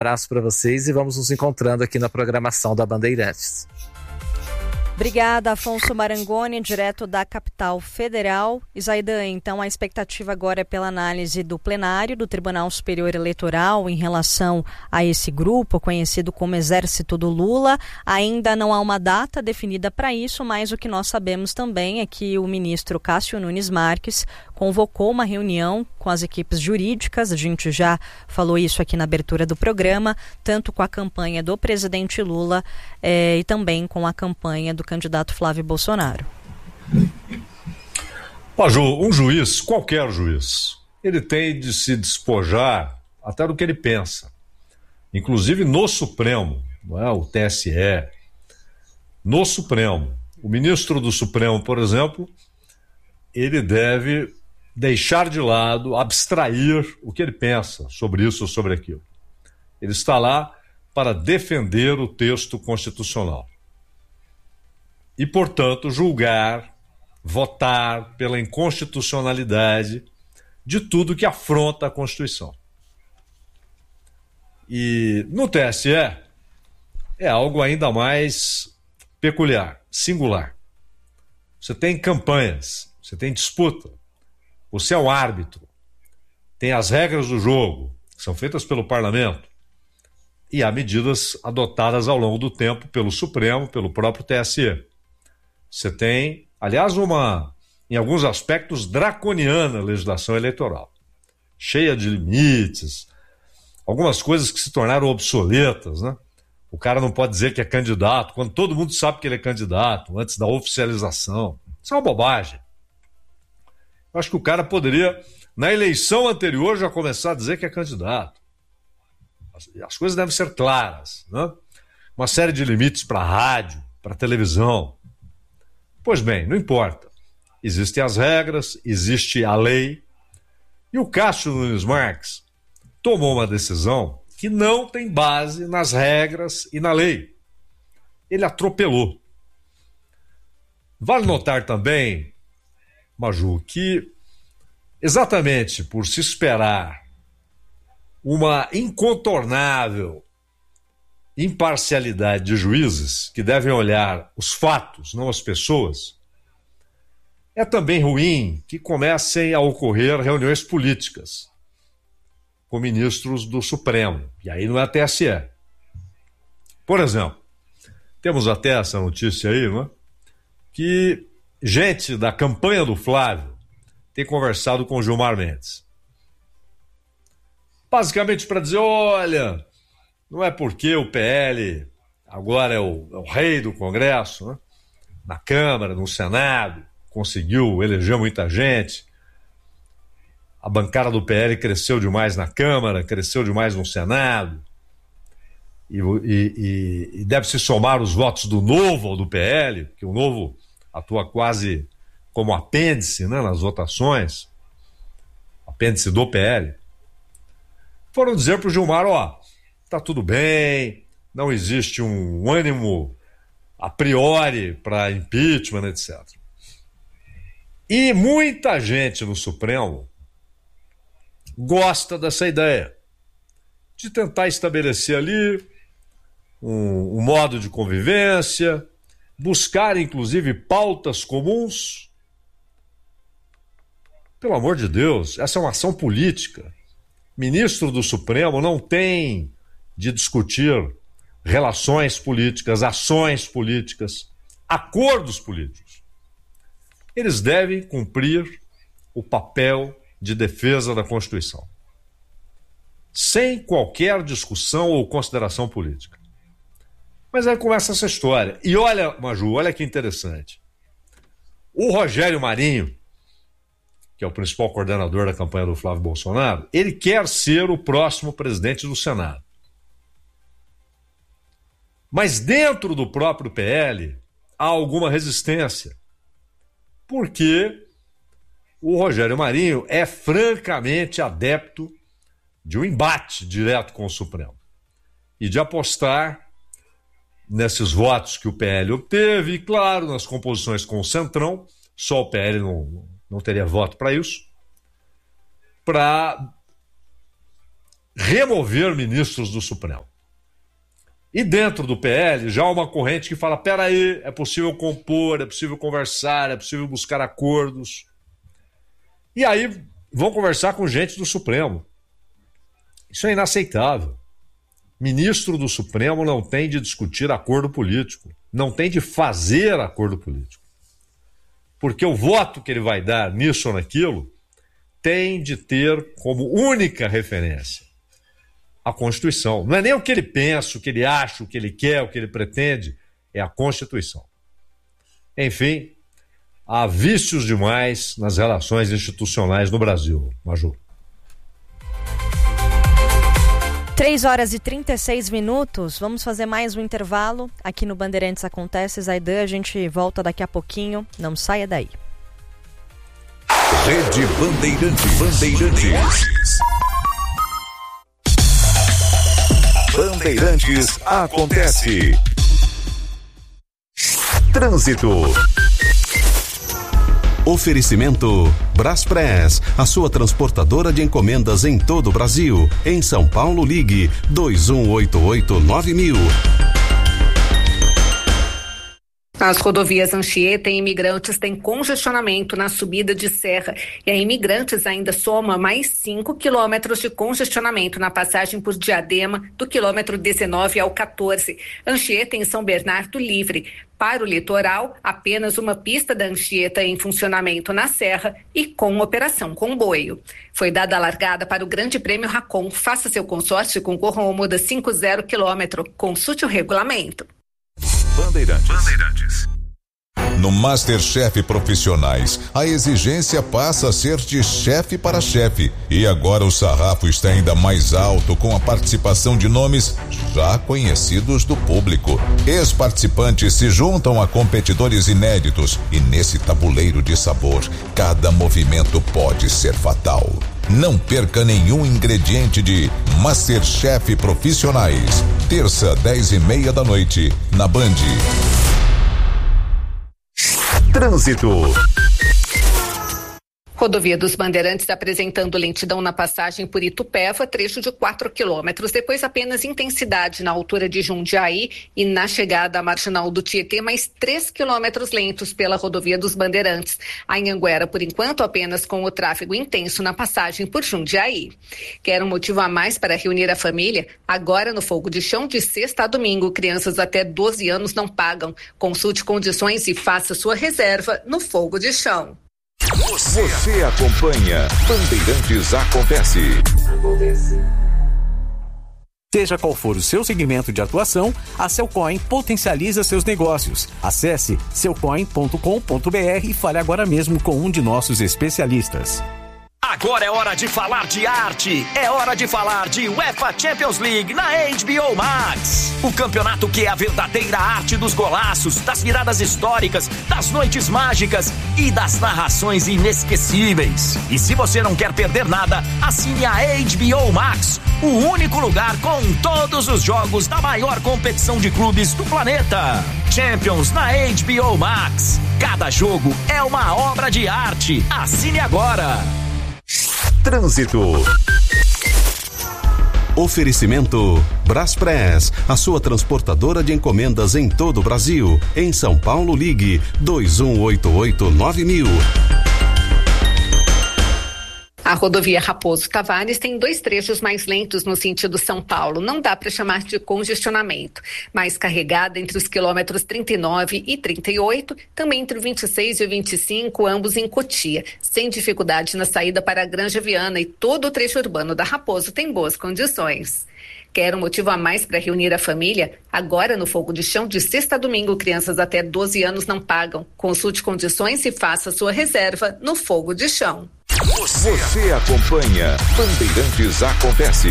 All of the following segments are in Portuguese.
abraço para vocês e vamos nos encontrando aqui na programação da Bandeirantes. Obrigada, Afonso Marangoni, direto da capital federal. Isaidan, então a expectativa agora é pela análise do plenário do Tribunal Superior Eleitoral em relação a esse grupo, conhecido como Exército do Lula. Ainda não há uma data definida para isso, mas o que nós sabemos também é que o ministro Cássio Nunes Marques convocou uma reunião com as equipes jurídicas. A gente já falou isso aqui na abertura do programa, tanto com a campanha do presidente Lula e também com a campanha do candidato Flávio Bolsonaro. Um juiz, qualquer juiz, ele tem de se despojar até do que ele pensa. Inclusive no Supremo, não é? O TSE, no Supremo. O ministro do Supremo, por exemplo, ele deve deixar de lado, abstrair o que ele pensa sobre isso ou sobre aquilo. Ele está lá para defender o texto constitucional. E, portanto, julgar, votar pela inconstitucionalidade de tudo que afronta a Constituição. E no TSE é algo ainda mais peculiar, singular. Você tem campanhas, você tem disputa, você é um árbitro, tem as regras do jogo, que são feitas pelo parlamento, e há medidas adotadas ao longo do tempo pelo Supremo, pelo próprio TSE. Você tem, aliás, em alguns aspectos, draconiana legislação eleitoral, cheia de limites, algumas coisas que se tornaram obsoletas, né? O cara não pode dizer que é candidato, quando todo mundo sabe que ele é candidato, antes da oficialização. Isso é uma bobagem. Eu acho que o cara poderia, na eleição anterior, já começar a dizer que é candidato. As coisas devem ser claras, né? Uma série de limites para rádio, para televisão. Pois bem, não importa. Existem as regras, existe a lei. E o Cássio Nunes Marques tomou uma decisão que não tem base nas regras e na lei. Ele atropelou. Vale notar também, Maju, que exatamente por se esperar uma incontornável imparcialidade de juízes que devem olhar os fatos, não as pessoas, é também ruim que comecem a ocorrer reuniões políticas com ministros do Supremo, e aí não é a TSE. Por exemplo, temos até essa notícia aí, né, que gente da campanha do Flávio tem conversado com o Gilmar Mendes. Basicamente para dizer, olha, não é porque o PL agora é o rei do Congresso, né? Na Câmara, no Senado, conseguiu eleger muita gente. A bancada do PL cresceu demais na Câmara, cresceu demais no Senado. E deve se somar os votos do Novo ao do PL, que o Novo atua quase como apêndice, né, nas votações. Apêndice do PL. Foram dizer para o Gilmar, tá tudo bem, não existe um ânimo a priori para impeachment, etc. E muita gente no Supremo gosta dessa ideia de tentar estabelecer ali um modo de convivência, buscar inclusive pautas comuns. Pelo amor de Deus, essa é uma ação política. Ministro do Supremo não tem de discutir relações políticas, ações políticas, acordos políticos. Eles devem cumprir o papel de defesa da Constituição, sem qualquer discussão ou consideração política. Mas aí começa essa história. E olha, Maju, olha que interessante. O Rogério Marinho, que é o principal coordenador da campanha do Flávio Bolsonaro, ele quer ser o próximo presidente do Senado. Mas dentro do próprio PL há alguma resistência, porque o Rogério Marinho é francamente adepto de um embate direto com o Supremo e de apostar nesses votos que o PL obteve, e claro, nas composições com o Centrão, só o PL não teria voto para isso, para remover ministros do Supremo. E dentro do PL já há uma corrente que fala, peraí, é possível compor, é possível conversar, é possível buscar acordos. E aí vão conversar com gente do Supremo. Isso é inaceitável. Ministro do Supremo não tem de discutir acordo político, não tem de fazer acordo político. Porque o voto que ele vai dar nisso ou naquilo tem de ter como única referência a Constituição. Não é nem o que ele pensa, o que ele acha, o que ele quer, o que ele pretende, é a Constituição. Enfim, há vícios demais nas relações institucionais no Brasil, Maju. 3h36, vamos fazer mais um intervalo aqui no Bandeirantes Acontece. Zaidan, a gente volta daqui a pouquinho, não saia daí. Rede Bandeirantes. Bandeirantes Acontece. Trânsito. Oferecimento Braspress, a sua transportadora de encomendas em todo o Brasil. Em São Paulo, ligue 2188-9000. As rodovias Anchieta e Imigrantes têm congestionamento na subida de serra e a Imigrantes ainda soma mais 5 quilômetros de congestionamento na passagem por Diadema, do quilômetro 19 ao 14. Anchieta em São Bernardo Livre. Para o litoral, apenas uma pista da Anchieta em funcionamento na serra e com operação comboio. Foi dada a largada para o Grande Prêmio Racon. Faça seu consórcio e concorra ao Muda 50 km. Consulte o regulamento. Bandeirantes. No MasterChef Profissionais, a exigência passa a ser de chefe para chefe. E agora o sarrafo está ainda mais alto com a participação de nomes já conhecidos do público. Ex-participantes se juntam a competidores inéditos e nesse tabuleiro de sabor, cada movimento pode ser fatal. Não perca nenhum ingrediente de MasterChef Profissionais. Terça, 10h30 da noite, na Band. Trânsito. Rodovia dos Bandeirantes apresentando lentidão na passagem por Itupeva, trecho de 4 quilômetros. Depois apenas intensidade na altura de Jundiaí e na chegada à marginal do Tietê, mais 3 quilômetros lentos pela Rodovia dos Bandeirantes. A Anhanguera, por enquanto, apenas com o tráfego intenso na passagem por Jundiaí. Quer um motivo a mais para reunir a família? Agora no Fogo de Chão, de sexta a domingo, crianças até 12 anos não pagam. Consulte condições e faça sua reserva no Fogo de Chão. Você acompanha Bandeirantes Acontece. Seja qual for o seu segmento de atuação, a Cellcoin potencializa seus negócios. Acesse cellcoin.com.br e fale agora mesmo com um de nossos especialistas. Agora é hora de falar de arte, é hora de falar de UEFA Champions League na HBO Max. O campeonato que é a verdadeira arte dos golaços, das viradas históricas, das noites mágicas e das narrações inesquecíveis. E se você não quer perder nada, assine a HBO Max, o único lugar com todos os jogos da maior competição de clubes do planeta. Champions na HBO Max. Cada jogo é uma obra de arte. Assine agora. Trânsito. Oferecimento Braspress, a sua transportadora de encomendas em todo o Brasil. Em São Paulo, ligue 2188-9000. A rodovia Raposo Tavares tem 2 trechos mais lentos no sentido São Paulo. Não dá para chamar de congestionamento. Mais carregada entre os quilômetros 39 e 38, também entre o 26 e o 25, ambos em Cotia. Sem dificuldade na saída para a Granja Viana e todo o trecho urbano da Raposo tem boas condições. Quer um motivo a mais para reunir a família? Agora no Fogo de Chão, de sexta a domingo, crianças até 12 anos não pagam. Consulte condições e faça sua reserva no Fogo de Chão. Você acompanha Bandeirantes Acontece.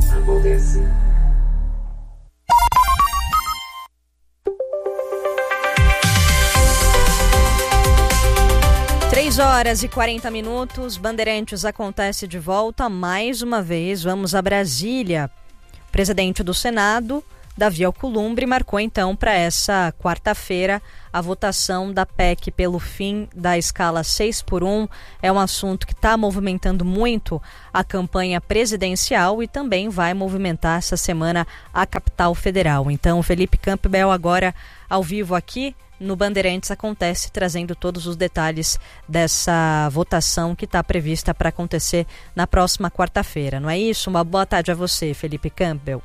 3h40, Bandeirantes Acontece de volta mais uma vez. Vamos a Brasília. Presidente do Senado, Davi Alcolumbre marcou então para essa quarta-feira a votação da PEC pelo fim da escala 6x1. É um assunto que está movimentando muito a campanha presidencial e também vai movimentar essa semana a capital federal. Então, Felipe Campbell agora ao vivo aqui no Bandeirantes Acontece, trazendo todos os detalhes dessa votação que está prevista para acontecer na próxima quarta-feira. Não é isso? Uma boa tarde a você, Felipe Campbell.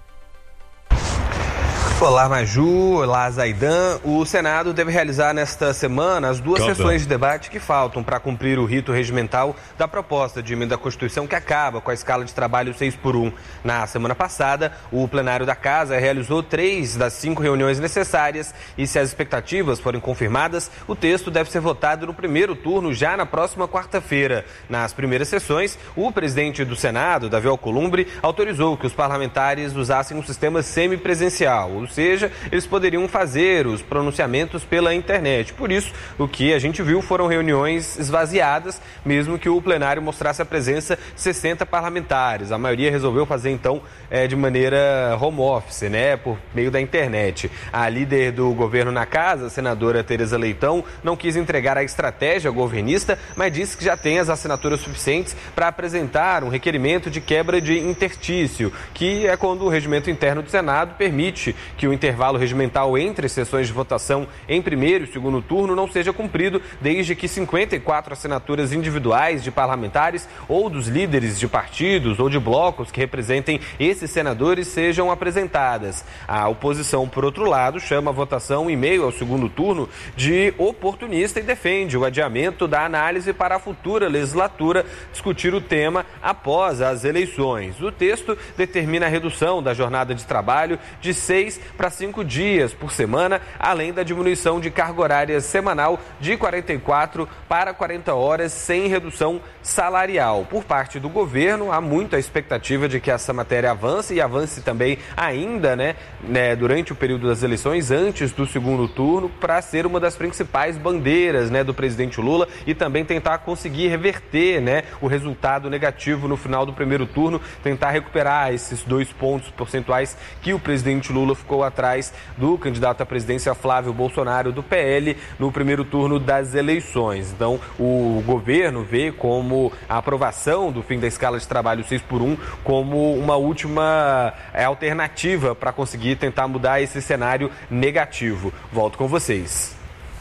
Olá, Maju. Olá, Zaidan. O Senado deve realizar nesta semana as duas sessões de debate que faltam para cumprir o rito regimental da proposta de emenda à Constituição que acaba com a escala de trabalho 6x1. Na semana passada, o plenário da Casa realizou 3 das 5 reuniões necessárias e, se as expectativas forem confirmadas, o texto deve ser votado no primeiro turno já na próxima quarta-feira. Nas primeiras sessões, o presidente do Senado, Davi Alcolumbre, autorizou que os parlamentares usassem um sistema semipresencial, ou seja, eles poderiam fazer os pronunciamentos pela internet. Por isso, o que a gente viu foram reuniões esvaziadas, mesmo que o plenário mostrasse a presença de 60 parlamentares. A maioria resolveu fazer, então, de maneira home office, por meio da internet. A líder do governo na Casa, a senadora Tereza Leitão, não quis entregar a estratégia governista, mas disse que já tem as assinaturas suficientes para apresentar um requerimento de quebra de interstício, que é quando o regimento interno do Senado permite que o intervalo regimental entre sessões de votação em primeiro e segundo turno não seja cumprido, desde que 54 assinaturas individuais de parlamentares ou dos líderes de partidos ou de blocos que representem esses senadores sejam apresentadas. A oposição, por outro lado, chama a votação em meio ao segundo turno de oportunista e defende o adiamento da análise para a futura legislatura discutir o tema após as eleições. O texto determina a redução da jornada de trabalho de 6 para 5 dias por semana, além da diminuição de carga horária semanal de 44 para 40 horas, sem redução salarial. Por parte do governo, há muita expectativa de que essa matéria avance e avance também ainda, durante o período das eleições, antes do segundo turno, para ser uma das principais bandeiras, do presidente Lula e também tentar conseguir reverter, o resultado negativo no final do primeiro turno, tentar recuperar esses 2 pontos percentuais que o presidente Lula ficou atrás do candidato à presidência Flávio Bolsonaro do PL no primeiro turno das eleições. Então, o governo vê como a aprovação do fim da escala de trabalho 6x1 como uma última alternativa para conseguir tentar mudar esse cenário negativo. Volto com vocês.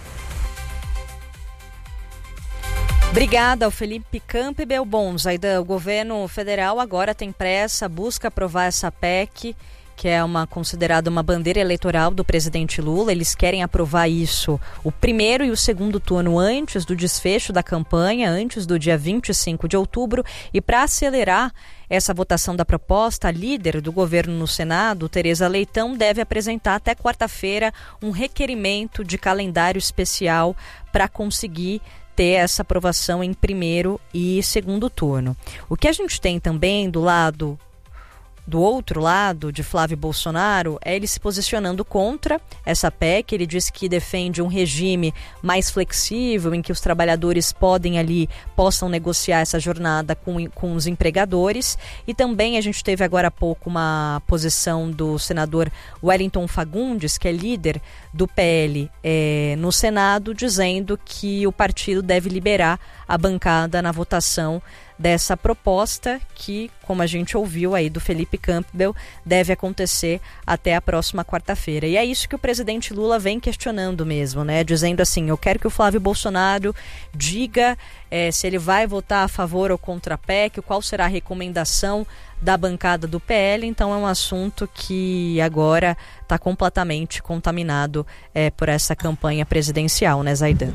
Obrigada ao Felipe Campbell. Bom, Zaidan, o governo federal agora tem pressa, busca aprovar essa PEC, que é considerada uma bandeira eleitoral do presidente Lula. Eles querem aprovar isso, o primeiro e o segundo turno, antes do desfecho da campanha, antes do dia 25 de outubro. E para acelerar essa votação da proposta, a líder do governo no Senado, Tereza Leitão, deve apresentar até quarta-feira um requerimento de calendário especial para conseguir ter essa aprovação em primeiro e segundo turno. O que a gente tem também do outro lado, de Flávio Bolsonaro, é ele se posicionando contra essa PEC. Ele diz que defende um regime mais flexível, em que os trabalhadores possam negociar essa jornada com os empregadores. E também a gente teve agora há pouco uma posição do senador Wellington Fagundes, que é líder do PL no Senado, dizendo que o partido deve liberar a bancada na votação dessa proposta que, como a gente ouviu aí do Felipe Campbell, deve acontecer até a próxima quarta-feira. E é isso que o presidente Lula vem questionando mesmo, dizendo assim: eu quero que o Flávio Bolsonaro diga se ele vai votar a favor ou contra a PEC, qual será a recomendação da bancada do PL. Então é um assunto que agora está completamente contaminado por essa campanha presidencial, Zaidan?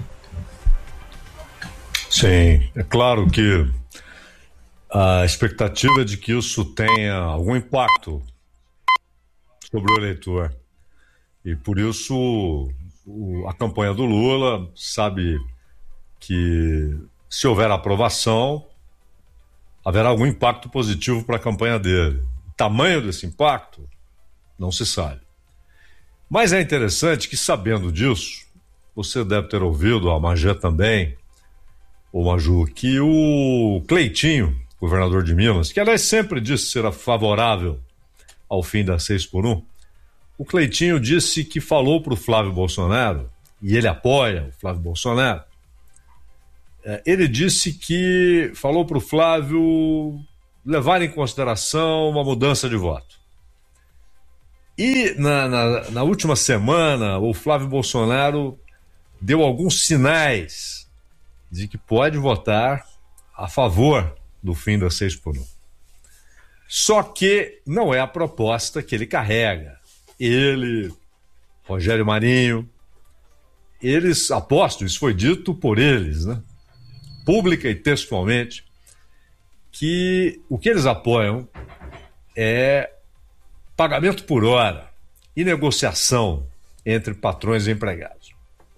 Sim, é claro que a expectativa é de que isso tenha algum impacto sobre o eleitor. E por isso a campanha do Lula sabe que, se houver aprovação, haverá algum impacto positivo para a campanha dele. O tamanho desse impacto não se sabe. Mas é interessante que, sabendo disso, você deve ter ouvido, a Magé também, ou Maju, que o Cleitinho, governador de Minas, que aliás sempre disse ser favorável ao fim da 6x1, o Cleitinho disse que falou para o Flávio Bolsonaro, e ele apoia o Flávio Bolsonaro, ele disse que falou para o Flávio levar em consideração uma mudança de voto. E na última semana, o Flávio Bolsonaro deu alguns sinais de que pode votar a favor do fim da 6x1. Só que não é a proposta que ele carrega. Ele, Rogério Marinho, eles, aposto, isso foi dito por eles, né? Pública e textualmente, que o que eles apoiam é pagamento por hora e negociação entre patrões e empregados.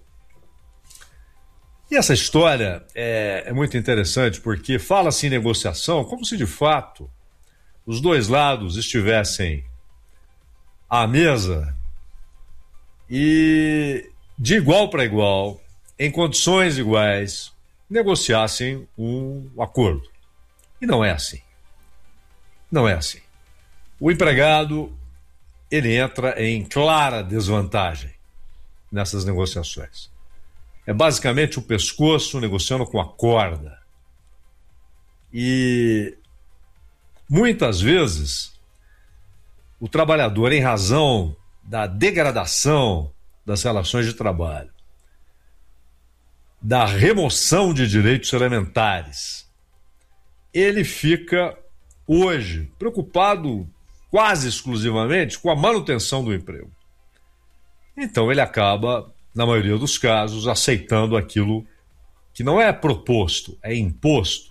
E essa história é muito interessante porque fala-se em negociação como se de fato os dois lados estivessem à mesa e de igual para igual, em condições iguais, negociassem um acordo. E não é assim. Não é assim. O empregado, ele entra em clara desvantagem nessas negociações. É basicamente o pescoço negociando com a corda. E muitas vezes o trabalhador, em razão da degradação das relações de trabalho, da remoção de direitos elementares, ele fica hoje preocupado quase exclusivamente com a manutenção do emprego. Então ele acaba, na maioria dos casos, aceitando aquilo que não é proposto, é imposto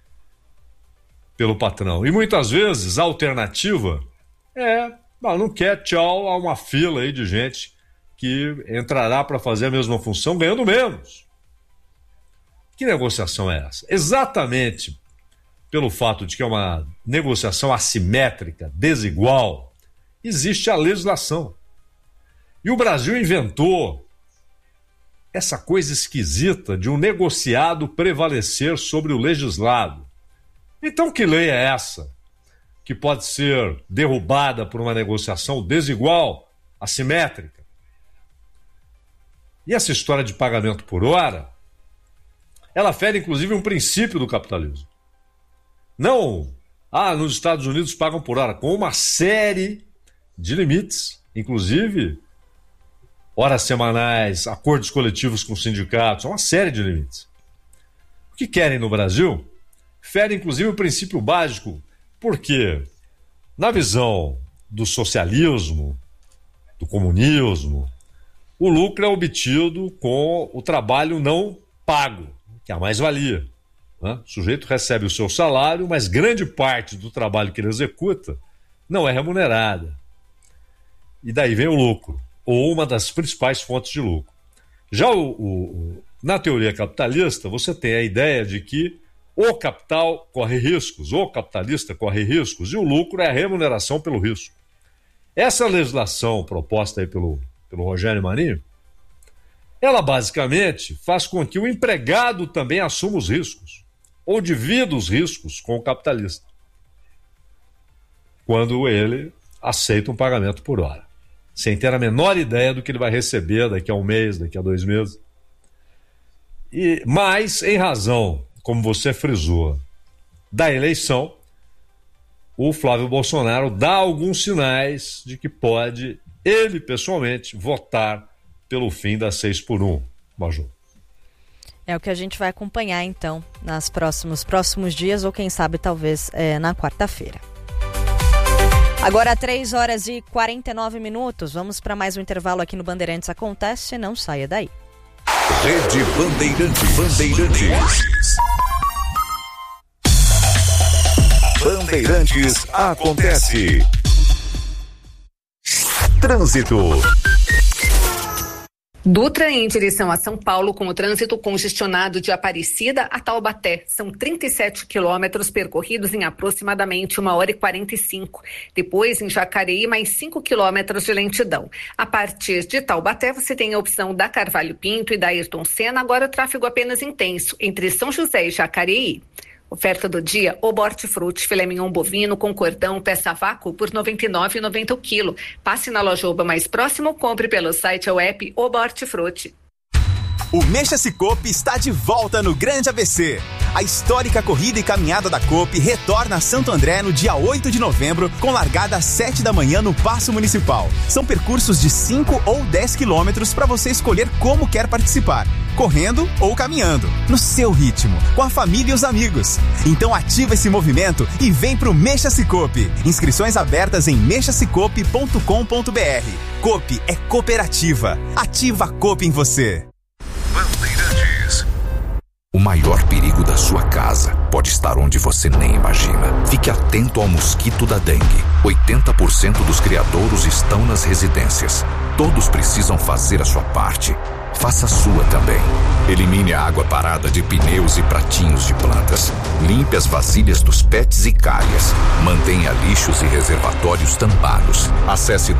pelo patrão. E muitas vezes a alternativa não quer tchau a uma fila aí de gente que entrará para fazer a mesma função ganhando menos. Que negociação é essa? Exatamente pelo fato de que é uma negociação assimétrica, desigual, existe a legislação. E o Brasil inventou essa coisa esquisita de um negociado prevalecer sobre o legislado. Então que lei é essa que pode ser derrubada por uma negociação desigual, assimétrica? E essa história de pagamento por hora, ela fere inclusive um princípio do capitalismo. Não, nos Estados Unidos pagam por hora, com uma série de limites, inclusive horas semanais, acordos coletivos com sindicatos, uma série de limites. O que querem no Brasil fere inclusive o princípio básico, porque na visão do socialismo, do comunismo, o lucro é obtido com o trabalho não pago, que é a mais-valia. O sujeito recebe o seu salário, mas grande parte do trabalho que ele executa não é remunerada. E daí vem o lucro, ou uma das principais fontes de lucro. Já na teoria capitalista, você tem a ideia de que o capital corre riscos, o capitalista corre riscos, e o lucro é a remuneração pelo risco. Essa legislação proposta aí pelo Rogério Marinho, ela basicamente faz com que o empregado também assuma os riscos, ou divida os riscos com o capitalista, quando ele aceita um pagamento por hora, sem ter a menor ideia do que ele vai receber daqui a um mês, daqui a 2 meses. Mas, em razão, como você frisou, da eleição, o Flávio Bolsonaro dá alguns sinais de que pode, ele pessoalmente, votar pelo fim da 6x1, Maju. É o que a gente vai acompanhar, então, nos próximos dias, ou quem sabe, talvez, na quarta-feira. Agora, 3h49, vamos para mais um intervalo aqui no Bandeirantes Acontece, não saia daí. Rede Bandeirantes. Bandeirantes Acontece. Trânsito. Dutra em direção a São Paulo, com o trânsito congestionado de Aparecida a Taubaté. São 37 quilômetros percorridos em aproximadamente 1h45. Depois, em Jacareí, mais 5 quilômetros de lentidão. A partir de Taubaté, você tem a opção da Carvalho Pinto e da Ayrton Senna. Agora o tráfego apenas intenso entre São José e Jacareí. Oferta do dia, o Hortifruti, filé mignon bovino com cordão, peça a vácuo por R$ 99,90 o quilo. Passe na loja Oba mais próximo ou compre pelo site ou app Oba Hortifruti. O Mexa Cicobi está de volta no Grande ABC. A histórica corrida e caminhada da Coop retorna a Santo André no dia 8 de novembro, com largada às 7 da manhã no Paço Municipal. São percursos de 5 ou 10 quilômetros para você escolher como quer participar, correndo ou caminhando, no seu ritmo, com a família e os amigos. Então ativa esse movimento e vem pro Mexa Cicobi. Inscrições abertas em mexacicobi.com.br. Coop é cooperativa. Ativa a Coop em você. Bandeirantes. O maior perigo da sua casa pode estar onde você nem imagina. Fique atento ao mosquito da dengue. 80% dos criadouros estão nas residências. Todos precisam fazer a sua parte. Faça a sua também. Elimine a água parada de pneus e pratinhos de plantas. Limpe as vasilhas dos pets e calhas. Mantenha lixos e reservatórios tampados. Acesse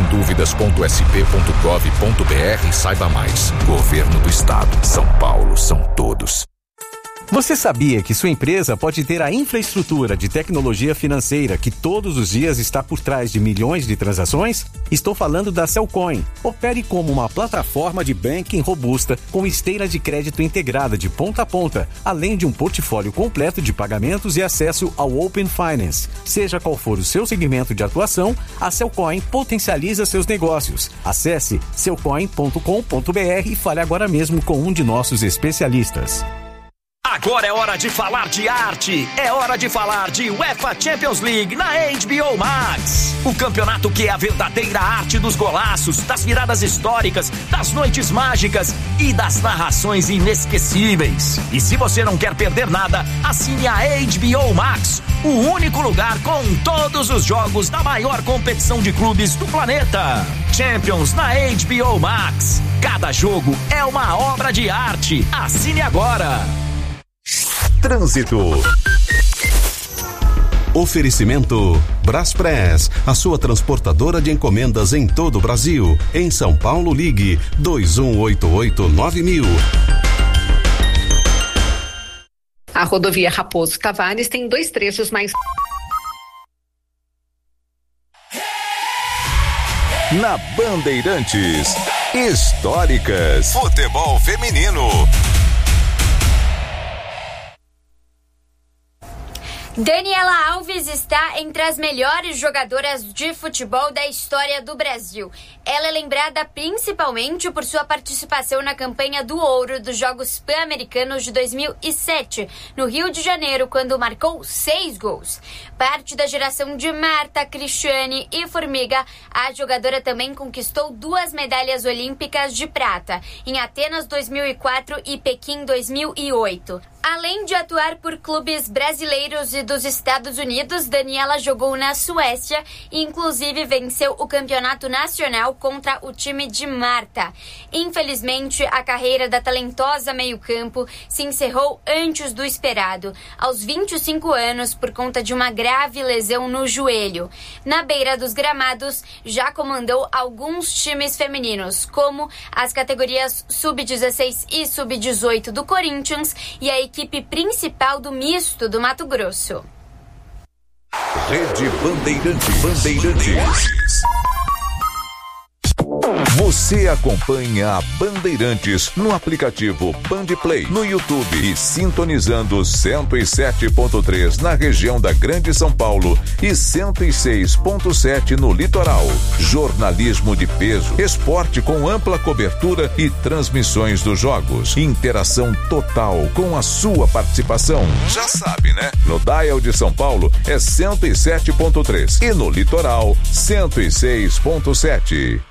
denguessemduvidas.sp.gov.br e saiba mais. Governo do Estado. São Paulo são todos. Você sabia que sua empresa pode ter a infraestrutura de tecnologia financeira que todos os dias está por trás de milhões de transações? Estou falando da Cellcoin. Opere como uma plataforma de banking robusta com esteira de crédito integrada de ponta a ponta, além de um portfólio completo de pagamentos e acesso ao Open Finance. Seja qual for o seu segmento de atuação, a Cellcoin potencializa seus negócios. Acesse cellcoin.com.br e fale agora mesmo com um de nossos especialistas. Agora é hora de falar de arte, é hora de falar de UEFA Champions League na HBO Max. O campeonato que é a verdadeira arte dos golaços, das viradas históricas, das noites mágicas e das narrações inesquecíveis. E se você não quer perder nada, assine a HBO Max, o único lugar com todos os jogos da maior competição de clubes do planeta. Champions na HBO Max. Cada jogo é uma obra de arte. Assine agora. Trânsito. Oferecimento Braspress, a sua transportadora de encomendas em todo o Brasil. Em São Paulo, ligue 2188-9000. A rodovia Raposo Tavares tem 2 trechos mais. Na Bandeirantes, históricas, futebol feminino. Daniela Alves está entre as melhores jogadoras de futebol da história do Brasil. Ela é lembrada principalmente por sua participação na campanha do ouro dos Jogos Pan-Americanos de 2007, no Rio de Janeiro, quando marcou 6 gols. Parte da geração de Marta, Cristiane e Formiga, a jogadora também conquistou 2 medalhas olímpicas de prata, em Atenas 2004 e Pequim 2008. Além de atuar por clubes brasileiros e dos Estados Unidos, Daniela jogou na Suécia e inclusive venceu o campeonato nacional contra o time de Marta. Infelizmente, a carreira da talentosa meio-campo se encerrou antes do esperado, aos 25 anos, por conta de uma grave lesão no joelho. Na beira dos gramados, já comandou alguns times femininos, como as categorias Sub-16 e Sub-18 do Corinthians e a equipe principal do misto do Mato Grosso. Rede Bandeirantes. Você acompanha a Bandeirantes no aplicativo Bandplay, no YouTube e sintonizando 107.3 na região da Grande São Paulo e 106.7 no litoral. Jornalismo de peso, esporte com ampla cobertura e transmissões dos jogos. Interação total com a sua participação. Já sabe, né? No dial de São Paulo é 107.3 e no litoral 106.7.